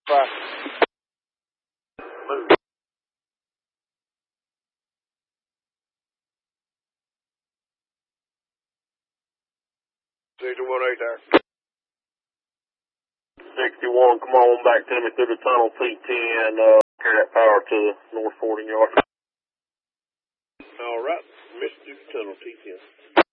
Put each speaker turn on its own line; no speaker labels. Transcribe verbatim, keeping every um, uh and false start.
Bye.
Move.
sixty-one eight there.
sixty-one, come on back to me through the tunnel T ten, uh, carry that power to the north forty yard.
All right, Mississippi Tunnel T ten.